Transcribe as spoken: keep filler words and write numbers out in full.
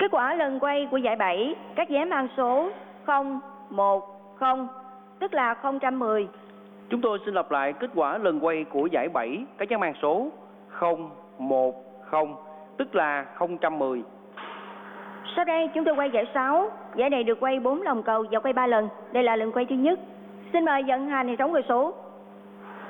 Kết quả lần quay của giải bảy, các vé mang số không một không, tức là không một không. Chúng tôi xin lặp lại kết quả lần quay của giải bảy, các vé mang số không một không, tức là không một không. Sau đây chúng tôi quay giải sáu. Giải này được quay bốn lòng cầu và quay ba lần. Đây là lần quay thứ nhất. Xin mời vận hành hệ thống người số.